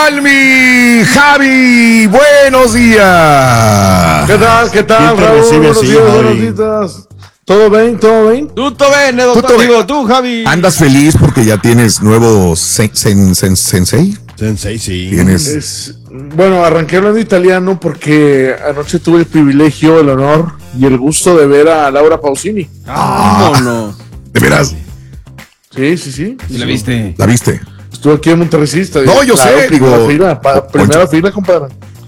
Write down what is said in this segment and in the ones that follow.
tal, mi Javi? Buenos días. ¿Qué tal, Raúl? Buenos días. ¿Todo bien? Tú contigo, tú, Javi. ¿Andas feliz porque ya tienes nuevo sensei? Sensei, sí. Bueno, arranqué hablando italiano porque anoche tuve el privilegio, el honor y el gusto de ver a Laura Pausini. Vámonos. ¿De veras? Sí. ¿La viste? ¿La viste? Estuve aquí en Monterreycista. No, yo sé, primera Poncho. fila, compadre.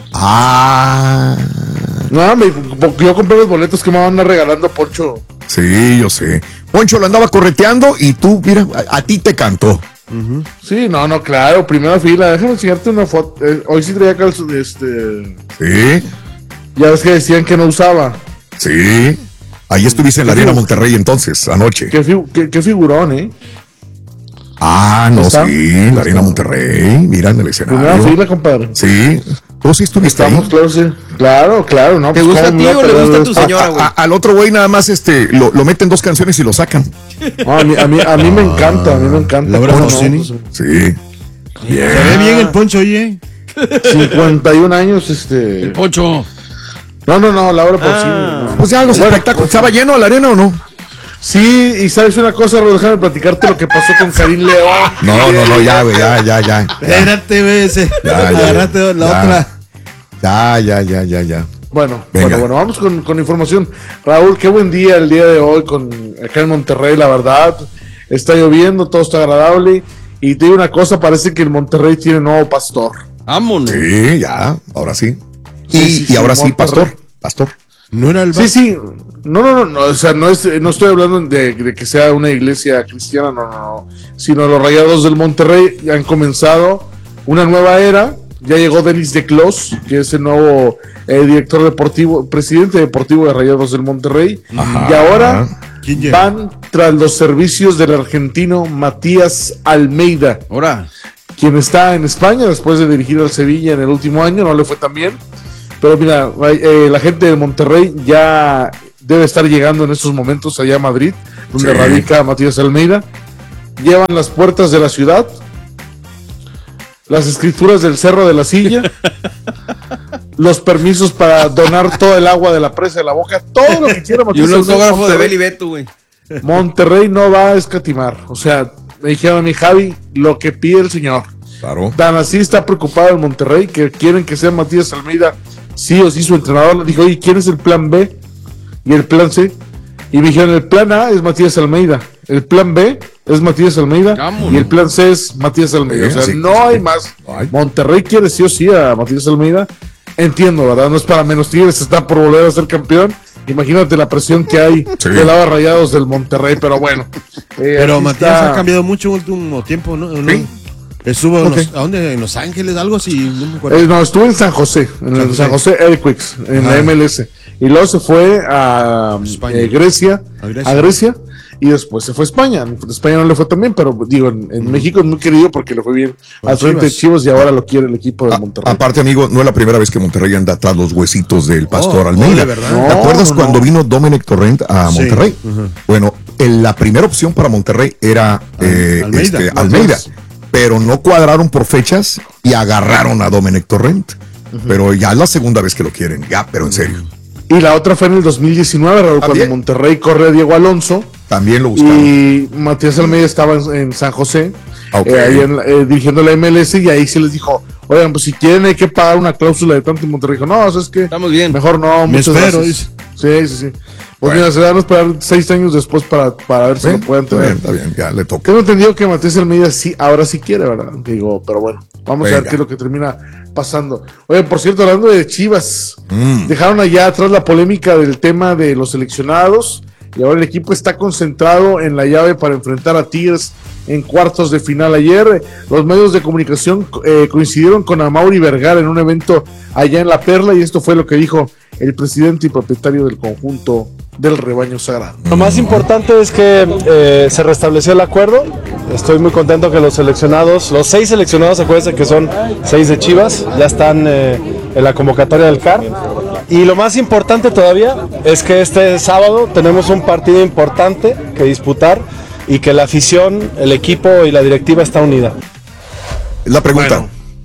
No, yo compré los boletos que me van a regalando, Poncho. Sí, yo sé. Poncho lo andaba correteando y tú, mira, a ti te cantó. Uh-huh. Sí, no, claro, primera fila. Déjame enseñarte una foto. Hoy sí traía Sí. Ya ves que decían que no usaba. Sí. Ahí estuviste en la Arena Monterrey entonces, anoche. Qué figurón, ¿eh? No, sí, la Arena Monterrey. Mira en el escenario. Primera fila, compadre. Sí. ¿Tú sí estuviste ahí? Claro, ¿no? ¿Te gusta a ti o le gusta a tu señora, güey? Al otro güey nada más lo meten 2 canciones y lo sacan. A mí me encanta, Laura Pausini. Sí. Bien. Se ve bien el Poncho, oye. 51 años, El Poncho. No, Laura Pausini. Pues ya los espectáculos. ¿Estaba lleno la arena o no? Sí, y sabes una cosa, Raúl, déjame platicarte lo que pasó con Karim León. No, ya, güey, ya. Espérate, güey, agarrate la otra. Ya. Bueno, vamos con información. Raúl, qué buen día el día de hoy acá en Monterrey, la verdad. Está lloviendo, todo está agradable. Y te digo una cosa, parece que el Monterrey tiene nuevo pastor. Vámonos. Sí, ya, ahora sí. Sí, ahora sí, Monterrey. pastor. ¿No era el Sí. No, o sea, no estoy hablando de que sea una iglesia cristiana, no. Sino los Rayados del Monterrey ya han comenzado una nueva era. Ya llegó Denis de Clos, que es el nuevo director deportivo, presidente deportivo de Rayados del Monterrey. Ajá. Y ahora van tras los servicios del argentino Matías Almeida. Ahora. Quien está en España después de dirigir al Sevilla en el último año, no le fue tan bien. Pero mira, la gente de Monterrey ya debe estar llegando en estos momentos allá a Madrid, donde radica Matías Almeida. Llevan las puertas de la ciudad, las escrituras del Cerro de la Silla, los permisos para donar todo el agua de la presa de la Boca, todo lo que quiera Matías Almeida. Y un autógrafo de Beli Beto, güey. Monterrey no va a escatimar. O sea, me dijeron a mi Javi, lo que pide el señor. Claro. Tan así está preocupado el Monterrey que quieren que sea Matías Almeida sí o sí su entrenador. Le dijo, oye, ¿quién es el plan B y el plan C? Y me dijeron, el plan A es Matías Almeida, el plan B es Matías Almeida y el plan C es Matías Almeida. O sea, no hay más. Monterrey quiere sí o sí a Matías Almeida. Entiendo, ¿verdad? No es para menos. Tigres está por volver a ser campeón. Imagínate la presión que hay de lado Rayados del Monterrey, pero bueno. Pero Matías ha cambiado mucho en el último tiempo, ¿no? Sí. Estuvo ¿a dónde? ¿En Los Ángeles? Algo así. No, estuvo en San José, San José Earthquakes, en la MLS. Y luego se fue a Grecia, y después se fue a España. En España no le fue tan bien, pero digo, en México es muy querido porque le fue bien al frente de Chivas y ahora lo quiere el equipo de Monterrey. Aparte, amigo, no es la primera vez que Monterrey anda tras los huesitos del pastor Almeida. ¿Te acuerdas cuando vino Dominic Torrent a Monterrey? Bueno, la primera opción para Monterrey era Almeida. Pero no cuadraron por fechas y agarraron a Dominic Torrent. Pero ya es la segunda vez que lo quieren, pero en serio. Y la otra fue en el 2019, Raúl, cuando Monterrey corre a Diego Alonso. También lo buscaron. Y Matías Almeida estaba en San José, ahí dirigiendo la MLS, y ahí se les dijo, oigan, pues si quieren hay que pagar una cláusula de tanto. Y Monterrey dijo, no, es que estamos bien. Mejor no, muchas gracias. Sí. Pues mira, se van a esperar 6 años después para ver si lo pueden tener. Está bien, ya le toca. Tengo entendido que Matías Almeida sí, ahora sí quiere, ¿verdad? Digo, pero bueno, vamos a ver qué es lo que termina pasando. Oye, por cierto, hablando de Chivas, dejaron allá atrás la polémica del tema de los seleccionados y ahora el equipo está concentrado en la llave para enfrentar a Tigres en cuartos de final. Ayer los medios de comunicación coincidieron con Amaury Vergara en un evento allá en La Perla y esto fue lo que dijo el presidente y propietario del conjunto del Rebaño Sagrado. Lo más importante es que se restableció el acuerdo. Estoy muy contento que los 6 seleccionados, acuérdense que son 6 de Chivas, ya están en la convocatoria del CAR. Y lo más importante todavía es que este sábado tenemos un partido importante que disputar y que la afición, el equipo y la directiva está unida. La pregunta,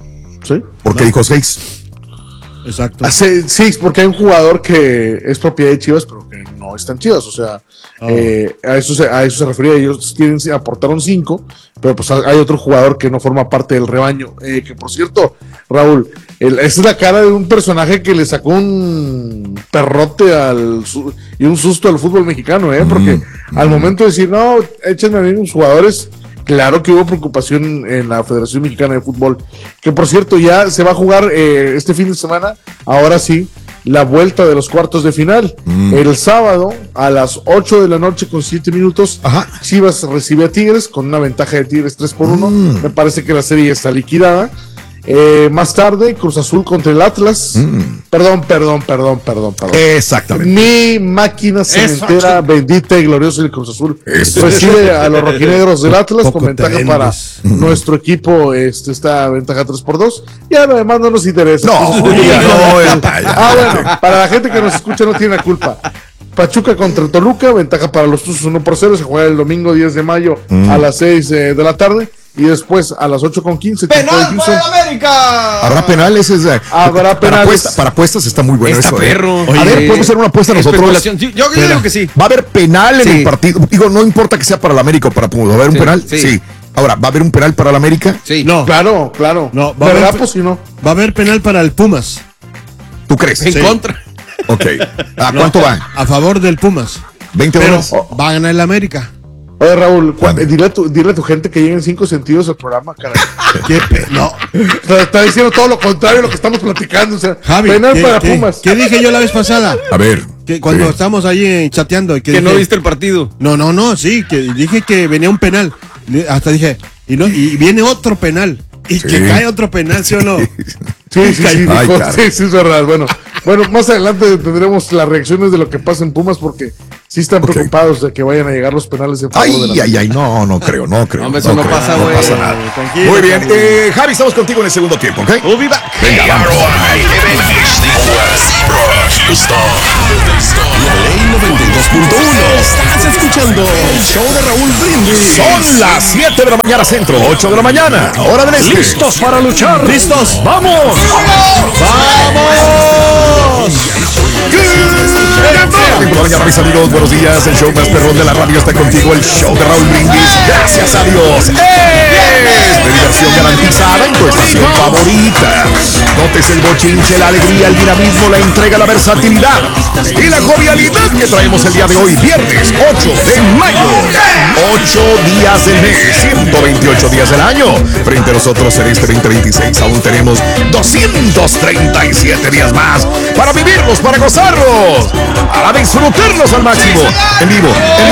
¿Sí? ¿Por qué dijo 6? Exacto. Sí, porque hay un jugador que es propiedad de Chivas, pero que no está en Chivas. O sea, a eso se refería. Ellos aportaron 5, pero pues hay otro jugador que no forma parte del rebaño. Que por cierto, Raúl, esa es la cara de un personaje que le sacó un perrote y un susto al fútbol mexicano, porque al momento de decir, no, échenme a mí unos jugadores. Claro que hubo preocupación en la Federación Mexicana de Fútbol, que por cierto ya se va a jugar este fin de semana, ahora sí, la vuelta de los cuartos de final. El sábado a las 8 de la noche con 7 minutos, Chivas recibe a Tigres con una ventaja de Tigres 3-1. Me parece que la serie está liquidada. Más tarde, Cruz Azul contra el Atlas. Perdón. Exactamente. Mi máquina cementera bendita y gloriosa del Cruz Azul recibe a los rojinegros del Atlas con ventaja para nuestro equipo. Esta ventaja 3-2. Y además no nos interesa. Bueno, para la gente que nos escucha no tiene la culpa. Pachuca contra Toluca, ventaja para los Tuzos 1-0. Se juega el domingo 10 de mayo a las 6 de la tarde. Y después a las 8:15. ¡Penal para América! ¿Habrá penales? Habrá penales. Para apuestas está muy bueno Está eso. perro. A ver, podemos hacer una apuesta nosotros. Yo digo que sí. Va a haber penal en el partido. Digo, no importa que sea para el América o para Pumas. ¿Va a haber un penal? Sí. Ahora, ¿va a haber un penal para el América? Sí. No. Claro. No, ¿Verdad? Pues si no. Va a haber penal para el Pumas. ¿Tú crees? En contra. Ok. ¿A cuánto va? A favor del Pumas. 20 Pero horas. va a ganar el América. Oye, Raúl, dile a tu gente que lleguen 5 sentidos al programa, caray. No. Está diciendo todo lo contrario a lo que estamos platicando. O sea, Javi, penal para Pumas. ¿Qué dije yo la vez pasada? A ver. Que cuando estábamos ahí chateando. Que no viste el partido. No, sí, que dije que venía un penal. Hasta dije, y viene otro penal. Y que cae otro penal, ¿sí o no? Sí, es verdad. Bueno, más adelante tendremos las reacciones de lo que pasa en Pumas porque sí están preocupados de que vayan a llegar los penales en favor de la... No creo. No, eso no pasa, güey. No pasa nada. Muy bien. Javi, estamos contigo en el segundo tiempo, ¿ok? We'll be back. Venga, vamos. La Ley 92.1. Estás escuchando el show de Raúl Brindis. Son las 7 de la mañana centro, 8 de la mañana, hora del este. ¿Listos para luchar? ¡Listos! ¡Vamos! Hola, mis amigos, buenos días. El show más perrón de la radio está contigo. El show de Raúl Brindis. Gracias a Dios. Es de diversión garantizada en tu estación favorita. Notes el bochinche, la alegría, el dinamismo, la entrega, la versatilidad y la jovialidad que traemos el día de hoy, viernes 8 de mayo. 8 días del mes, 128 días del año. Frente a nosotros en este 2026 aún tenemos 237 días más para vivirlos, para gozarlos, para disfrutarlos al máximo. En vivo.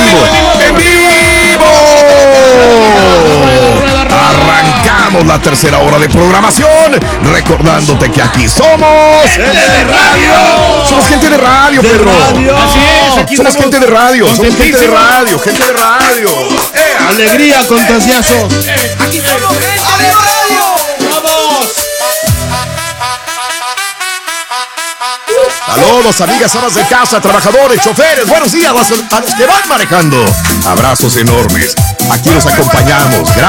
Arrancamos la tercera hora de programación, recordándote que aquí somos gente de radio. Somos gente de radio, Pedro. Así es, aquí somos gente de radio. Somos gente de radio. Alegría, contagiazo. Aquí estamos, gente de radio. ¡Vamos! Saludos, amigas, amas de casa, trabajadores, choferes. Buenos días a los que van manejando. Abrazos enormes. Aquí los acompañamos.